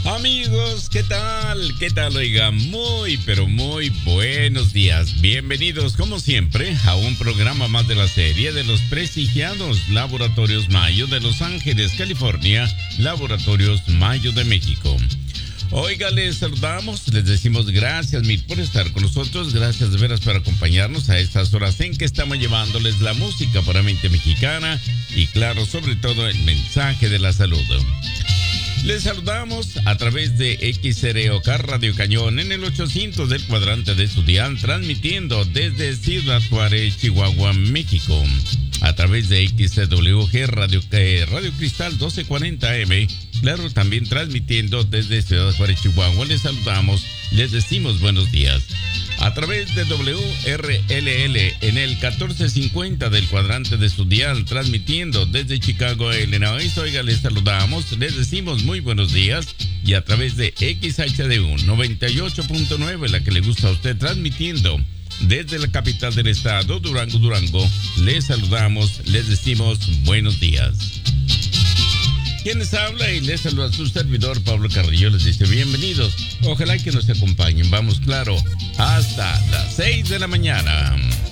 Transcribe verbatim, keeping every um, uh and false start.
Amigos, ¿qué tal? ¿Qué tal? Oiga, muy, pero muy buenos días. Bienvenidos, como siempre, a un programa más de la serie de los prestigiados Laboratorios Mayo de Los Ángeles, California, Laboratorios Mayo de México. Oiga, les saludamos, les decimos gracias mil por estar con nosotros, gracias de veras por acompañarnos a estas horas en que estamos llevándoles la música puramente mexicana y claro, sobre todo el mensaje de la salud. Les saludamos a través de X R O K Radio Cañón en el ochocientos del cuadrante de su dial, transmitiendo desde Ciudad Juárez, Chihuahua, México. A través de X C W G Radio, eh, Radio Cristal doce cuarenta A M, claro, también transmitiendo desde Ciudad Juárez, Chihuahua. Les saludamos, les decimos buenos días. A través de W R L L en el catorce cincuenta del cuadrante de su dial, transmitiendo desde Chicago, Illinois. Oiga, les saludamos, les decimos muy buenos días. Y a través de X H D U noventa y ocho punto nueve, la que le gusta a usted, transmitiendo desde la capital del estado, Durango, Durango, les saludamos, les decimos buenos días. Quien les habla y les saluda a su servidor Pablo Carrillo, les dice bienvenidos. Ojalá que nos acompañen, vamos claro, hasta las seis de la mañana.